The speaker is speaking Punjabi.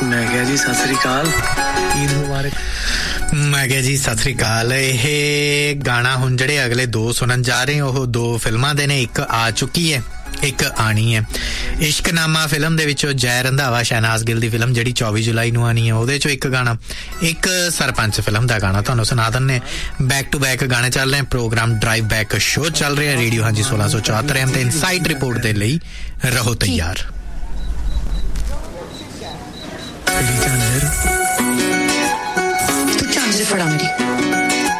ਮੈਂ ਕਿਹਾ ਜੀ ਸਤਿ ਸ੍ਰੀ ਅਕਾਲ, ਈਦ ਮੁਬਾਰਕ। ਮੈਂ ਕਿਹਾ ਜੀ ਸਤਿ ਸ੍ਰੀ ਅਕਾਲ। ਇਹ ਗਾਣਾ ਹੁਣ ਜਿਹੜੇ ਅਗਲੇ ਦੋ ਸੁਣਨ ਜਾ ਰਹੇ ਉਹ ਦੋ ਫਿਲਮਾਂ ਦੇ ਨੇ। ਇੱਕ ਆ ਚੁੱਕੀ ਹੈ, ਇੱਕ ਆਣੀ ਹੈ। ਇਸ਼ਕਨਾਮਾ ਫਿਲਮ ਦੇ ਵਿੱਚੋਂ ਜੈ ਰੰਧਾਵਾ ਸ਼ਹਿਨਾਜ਼ ਗਿੱਲ ਦੀ ਫਿਲਮ ਜਿਹੜੀ 24 ਜੁਲਾਈ ਨੂੰ ਆਣੀ ਹੈ, ਉਹਦੇ ਚੋਂ ਇੱਕ ਗਾਣਾ। ਇੱਕ ਸਰਪੰਚ ਫਿਲਮ ਦਾ ਗਾਣਾ ਤੁਹਾਨੂੰ ਸੁਣਾ ਦਿੰਦੇ। ਬੈਕ ਟੂ ਬੈਕ ਗਾਣੇ ਚੱਲ ਰਹੇ। ਪ੍ਰੋਗਰਾਮ ਡਰਾਈਵ ਬੈਕ ਸ਼ੋਅ ਚੱਲ ਰਿਹਾ ਰੇਡੀਓ ਹਾਂਜੀ 1674 ਤੇ ਇਨਸਾਈਡ ਰਿਪੋਰਟ ਦੇ ਲਈ ਰਹੋ ਤਿਆਰ। ਤੂੰ ਝਾਂਜਰ ਫੜਾ ਮੇਰੀ।